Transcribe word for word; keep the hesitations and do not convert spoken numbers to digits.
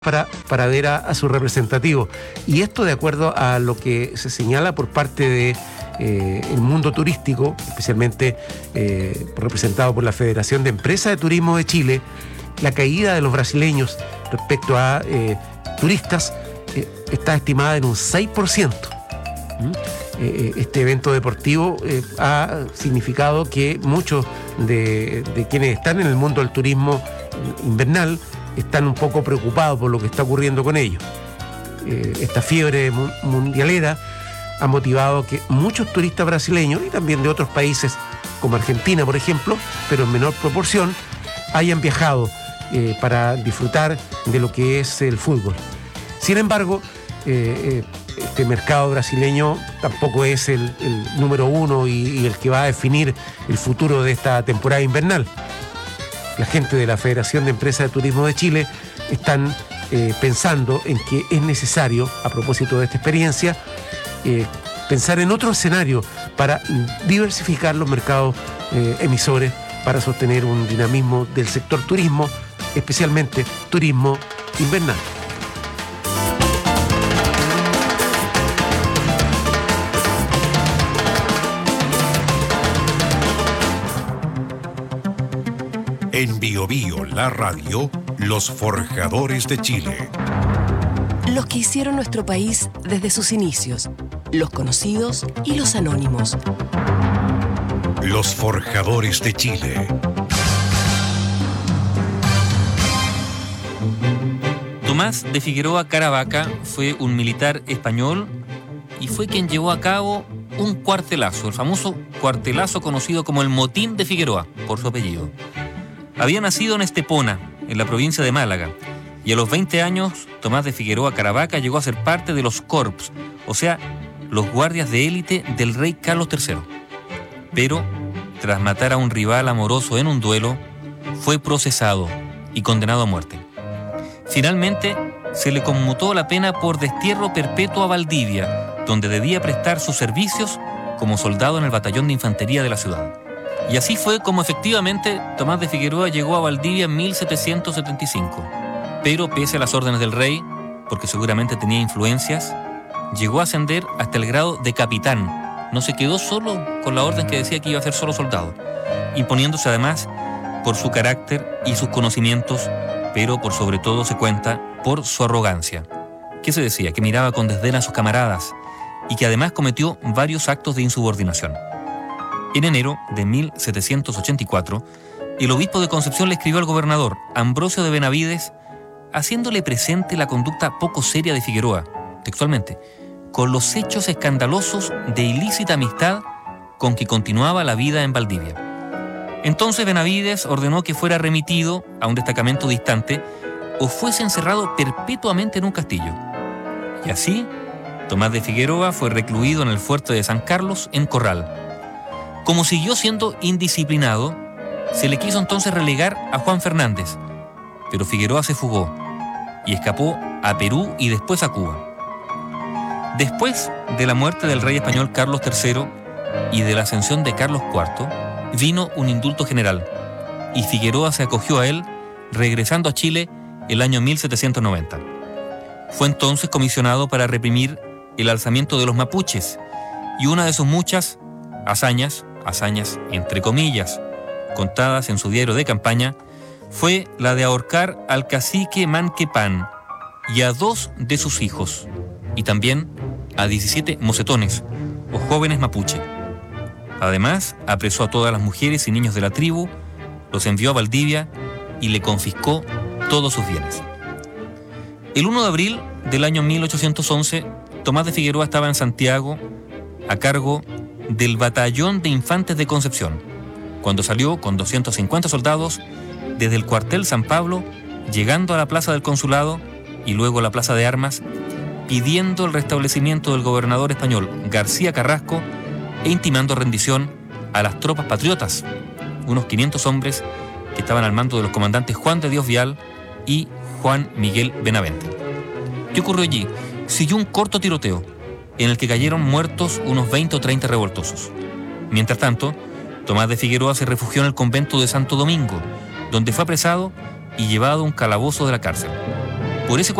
Para, para ver a, a su representativo. Y esto de acuerdo a lo que se señala por parte de eh, el mundo turístico, especialmente eh, representado por la Federación de Empresas de Turismo de Chile, la caída de los brasileños respecto a eh, turistas eh, está estimada en un seis por ciento. ¿Mm? Eh, este evento deportivo eh, ha significado que muchos de, de quienes están en el mundo del turismo invernal están un poco preocupados por lo que está ocurriendo con ellos. Eh, esta fiebre mu- mundialera ha motivado que muchos turistas brasileños y también de otros países como Argentina, por ejemplo, pero en menor proporción, hayan viajado eh, para disfrutar de lo que es el fútbol. Sin embargo, eh, eh, este mercado brasileño tampoco es el, el número uno y, y el que va a definir el futuro de esta temporada invernal. La gente de la Federación de Empresas de Turismo de Chile están eh, pensando en que es necesario, a propósito de esta experiencia, eh, pensar en otro escenario para diversificar los mercados eh, emisores para sostener un dinamismo del sector turismo, especialmente turismo invernal. En Bio Bio, la radio, los forjadores de Chile. Los que hicieron nuestro país desde sus inicios, los conocidos y los anónimos. Los forjadores de Chile. Tomás de Figueroa Caravaca fue un militar español y fue quien llevó a cabo un cuartelazo, el famoso cuartelazo conocido como el Motín de Figueroa, por su apellido. Había nacido en Estepona, en la provincia de Málaga, y a los veinte años, Tomás de Figueroa Caravaca llegó a ser parte de los Corps, o sea, los guardias de élite del rey Carlos tercero. Pero, tras matar a un rival amoroso en un duelo, fue procesado y condenado a muerte. Finalmente, se le conmutó la pena por destierro perpetuo a Valdivia, donde debía prestar sus servicios como soldado en el batallón de infantería de la ciudad. Y así fue como efectivamente Tomás de Figueroa llegó a Valdivia en mil setecientos setenta y cinco. Pero pese a las órdenes del rey, porque seguramente tenía influencias, llegó a ascender hasta el grado de capitán. No se quedó solo con la orden que decía que iba a ser solo soldado, imponiéndose además por su carácter y sus conocimientos, pero por sobre todo se cuenta por su arrogancia. ¿Qué se decía? Que miraba con desdén a sus camaradas y que además cometió varios actos de insubordinación. En enero de mil setecientos ochenta y cuatro, el obispo de Concepción le escribió al gobernador Ambrosio de Benavides haciéndole presente la conducta poco seria de Figueroa, textualmente, con los hechos escandalosos de ilícita amistad con que continuaba la vida en Valdivia. Entonces Benavides ordenó que fuera remitido a un destacamento distante o fuese encerrado perpetuamente en un castillo. Y así, Tomás de Figueroa fue recluido en el fuerte de San Carlos, en Corral. Como siguió siendo indisciplinado, se le quiso entonces relegar a Juan Fernández, pero Figueroa se fugó y escapó a Perú y después a Cuba. Después de la muerte del rey español Carlos tercero y de la ascensión de Carlos cuarto, vino un indulto general y Figueroa se acogió a él, regresando a Chile el año mil setecientos noventa. Fue entonces comisionado para reprimir el alzamiento de los mapuches y una de sus muchas hazañas, hazañas entre comillas, contadas en su diario de campaña, fue la de ahorcar al cacique Manquepan y a dos de sus hijos, y también a diecisiete mocetones o jóvenes mapuche. Además, apresó a todas las mujeres y niños de la tribu, los envió a Valdivia y le confiscó todos sus bienes. El primero de abril del año mil ochocientos once, Tomás de Figueroa estaba en Santiago a cargo del Batallón de Infantes de Concepción, cuando salió con doscientos cincuenta soldados desde el cuartel San Pablo, llegando a la plaza del Consulado y luego a la plaza de Armas, pidiendo el restablecimiento del gobernador español García Carrasco e intimando rendición a las tropas patriotas, unos quinientos hombres que estaban al mando de los comandantes Juan de Dios Vial y Juan Miguel Benavente. ¿Qué ocurrió allí? Siguió un corto tiroteo, en el que cayeron muertos unos veinte o treinta revoltosos. Mientras tanto, Tomás de Figueroa se refugió en el convento de Santo Domingo, donde fue apresado y llevado a un calabozo de la cárcel. Por ese